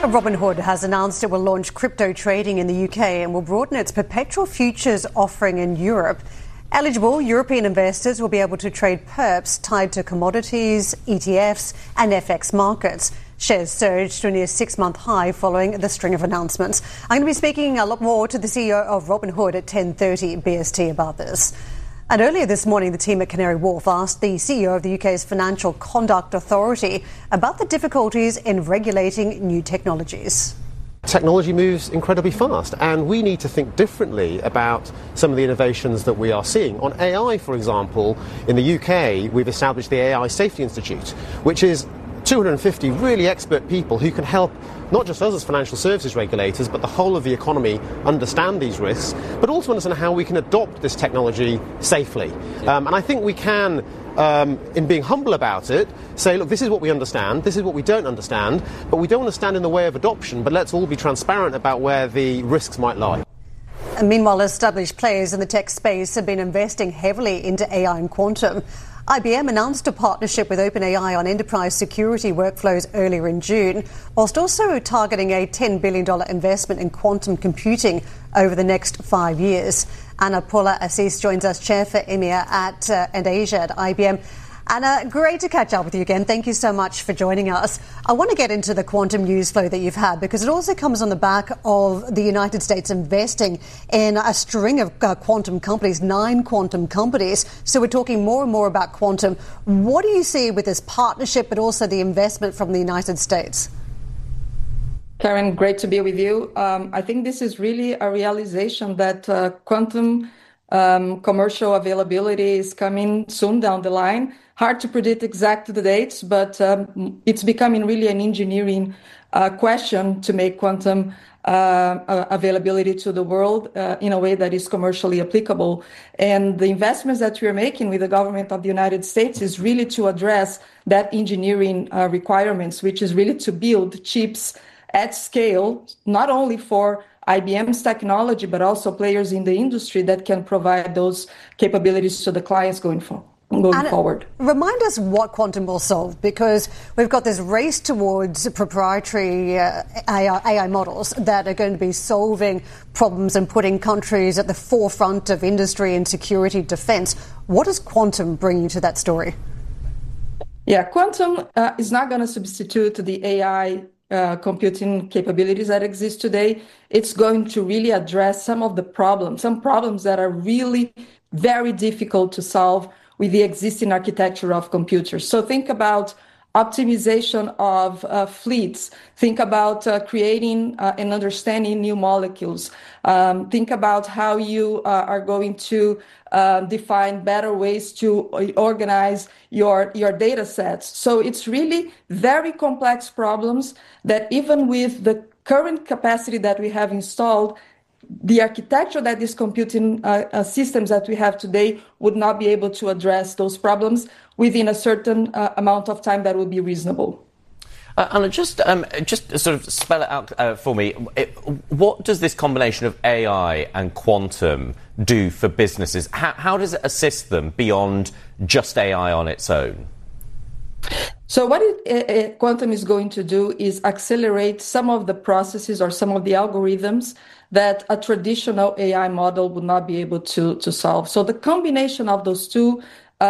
Robinhood has announced it will launch crypto trading in the UK and will broaden its perpetual futures offering in Europe. Eligible European investors will be able to trade perps tied to commodities, ETFs and FX markets. Shares surged to a near 6-month high following the string of announcements. I'm going to be speaking a lot more to the CEO of Robinhood at 10:30 BST about this. And earlier this morning, the team at Canary Wharf asked the CEO of the UK's Financial Conduct Authority about the difficulties in regulating new technologies. Technology moves incredibly fast, and we need to think differently about some of the innovations that we are seeing. On AI, for example, in the UK, we've established the AI Safety Institute, which is 250 really expert people who can help not just us as financial services regulators, but the whole of the economy understand these risks, but also understand how we can adopt this technology safely. And I think we can, in being humble about it, say, look, this is what we understand, this is what we don't understand, but we don't want to stand in the way of adoption, but let's all be transparent about where the risks might lie. And meanwhile, established players in the tech space have been investing heavily into AI and quantum. IBM announced a partnership with OpenAI on enterprise security workflows earlier in June, whilst also targeting a $10 billion investment in quantum computing over the next 5 years. Anna Paula Assis joins us, Chair for EMEA and Asia at IBM. Anna, great to catch up with you again. Thank you so much for joining us. I want to get into the quantum news flow that you've had, because it also comes on the back of the United States investing in a string of quantum companies, 9 quantum companies. So we're talking more and more about quantum. What do you see with this partnership, but also the investment from the United States? Karen, great to be with you. I think this is really a realization that quantum commercial availability is coming soon down the line. Hard to predict exactly the dates, but it's becoming really an engineering question to make quantum availability to the world in a way that is commercially applicable. And the investments that we're making with the government of the United States is really to address that engineering requirements, which is really to build chips at scale, not only for IBM's technology, but also players in the industry that can provide those capabilities to the clients going forward. Remind us what quantum will solve, because we've got this race towards proprietary AI models that are going to be solving problems and putting countries at the forefront of industry and security defense. What does quantum bring you to that story? Yeah, quantum is not going to substitute the AI computing capabilities that exist today. It's going to really address some problems that are really very difficult to solve with the existing architecture of computers. So think about optimization of fleets. Think about creating and understanding new molecules. Think about how you are going to define better ways to organize your data sets. So it's really very complex problems that even with the current capacity that we have installed, the architecture that these computing systems that we have today would not be able to address those problems within a certain amount of time that would be reasonable. Anna, just sort of spell it out for me. What does this combination of AI and quantum do for businesses? How does it assist them beyond just AI on its own? So what quantum is going to do is accelerate some of the processes or some of the algorithms that a traditional AI model would not be able to solve. So the combination of those two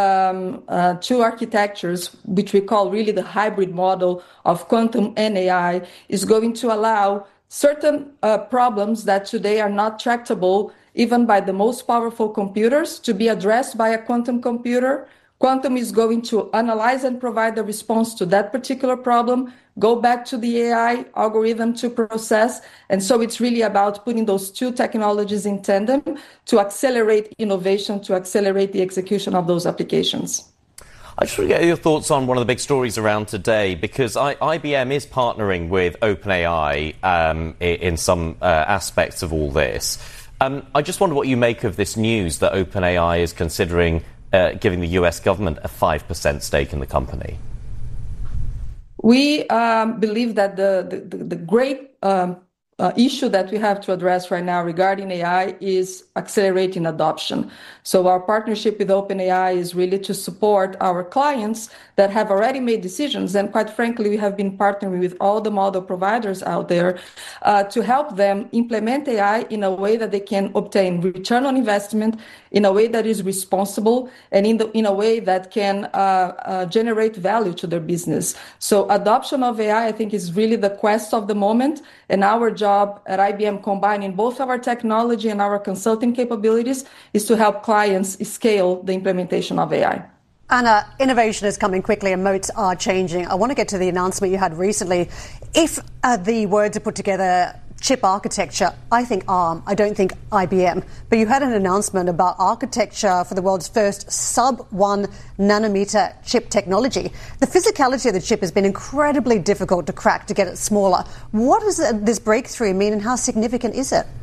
architectures, which we call really the hybrid model of quantum and AI, is going to allow certain problems that today are not tractable even by the most powerful computers to be addressed by a quantum computer. Quantum is going to analyze and provide the response to that particular problem, go back to the AI algorithm to process. And so it's really about putting those two technologies in tandem to accelerate innovation, to accelerate the execution of those applications. I just want to get your thoughts on one of the big stories around today, because IBM is partnering with OpenAI in some aspects of all this. I just wonder what you make of this news that OpenAI is considering giving the US government a 5% stake in the company. We believe that the great issue that we have to address right now regarding AI is accelerating adoption. So our partnership with OpenAI is really to support our clients that have already made decisions. And quite frankly, we have been partnering with all the model providers out there to help them implement AI in a way that they can obtain return on investment, in a way that is responsible, and in a way that can generate value to their business. So adoption of AI, I think, is really the quest of the moment. And our job at IBM, combining both our technology and our consulting capabilities, is to help clients scale the implementation of AI. Anna, innovation is coming quickly and moats are changing. I want to get to the announcement you had recently. If the words are put together, chip architecture, I think ARM, I don't think IBM. But you had an announcement about architecture for the world's first sub-1 nanometer chip technology. The physicality of the chip has been incredibly difficult to crack to get it smaller. What does this breakthrough mean and how significant is it?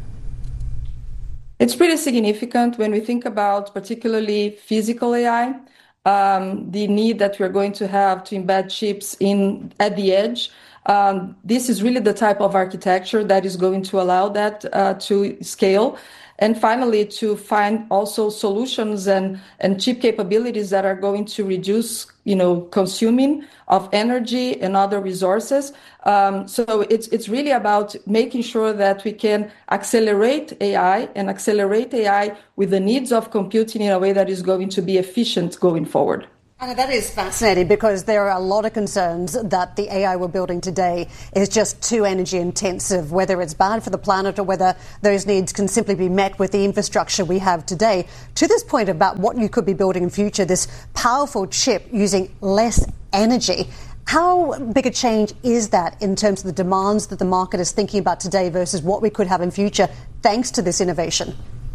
It's pretty significant when we think about particularly physical AI. The need that we're going to have to embed chips at the edge. This is really the type of architecture that is going to allow that to scale. And finally, to find also solutions and chip capabilities that are going to reduce, consuming of energy and other resources. So it's really about making sure that we can accelerate AI with the needs of computing in a way that is going to be efficient going forward. Anna, that is fascinating because there are a lot of concerns that the AI we're building today is just too energy intensive, whether it's bad for the planet or whether those needs can simply be met with the infrastructure we have today. To this point about what you could be building in future, this powerful chip using less energy, how big a change is that in terms of the demands that the market is thinking about today versus what we could have in future thanks to this innovation?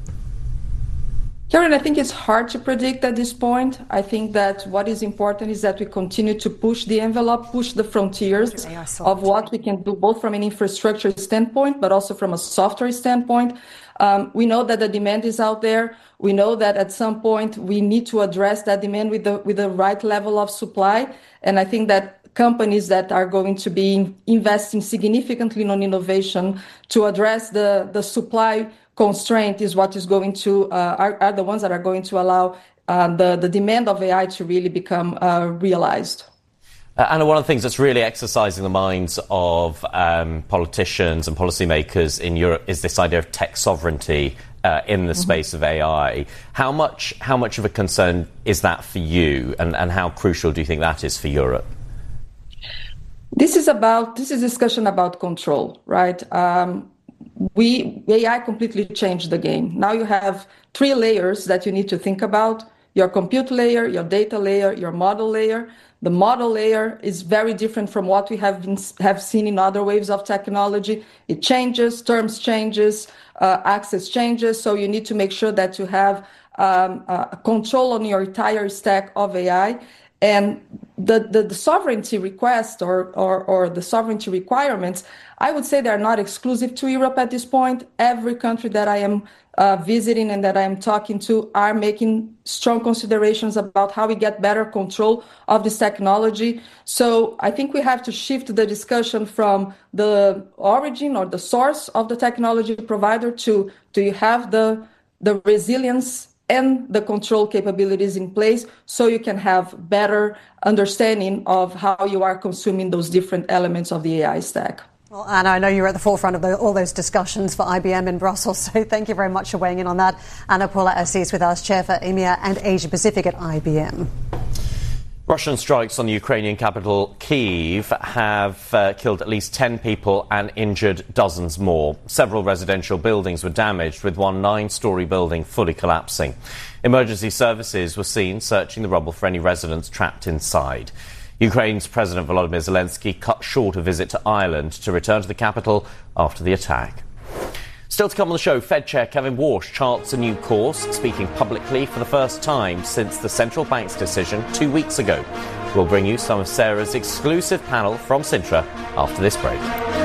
Karen, I think it's hard to predict at this point. I think that what is important is that we continue to push the envelope, push the frontiers of what we can do, both from an infrastructure standpoint, but also from a software standpoint. We know that the demand is out there. We know that at some point we need to address that demand with the right level of supply. And I think that companies that are going to be investing significantly on innovation to address the supply constraint is what is going to are the ones that are going to allow the demand of AI to really become realized. Anna, one of the things that's really exercising the minds of politicians and policymakers in Europe is this idea of tech sovereignty in the space of AI. How much of a concern is that for you, and how crucial do you think that is for Europe? This is a discussion about control, right? AI completely changed the game. Now you have 3 layers that you need to think about: your compute layer, your data layer, your model layer. The model layer is very different from what we have seen in other waves of technology. It changes, terms changes, access changes. So you need to make sure that you have control on your entire stack of AI. And the sovereignty request or the sovereignty requirements, I would say they're not exclusive to Europe at this point. Every country that I am visiting and that I am talking to are making strong considerations about how we get better control of this technology. So I think we have to shift the discussion from the origin or the source of the technology provider to, do you have the resilience and the control capabilities in place so you can have better understanding of how you are consuming those different elements of the AI stack. Well, Anna, I know you're at the forefront of all those discussions for IBM in Brussels, so thank you very much for weighing in on that. Anna Poula-Assis with us, Chair for EMEA and Asia Pacific at IBM. Russian strikes on the Ukrainian capital, Kyiv, have killed at least 10 people and injured dozens more. Several residential buildings were damaged, with one 9-story building fully collapsing. Emergency services were seen searching the rubble for any residents trapped inside. Ukraine's President Volodymyr Zelensky cut short a visit to Ireland to return to the capital after the attack. Still to come on the show, Fed Chair Kevin Warsh charts a new course, speaking publicly for the first time since the central bank's decision 2 weeks ago. We'll bring you some of Sarah's exclusive panel from Sintra after this break.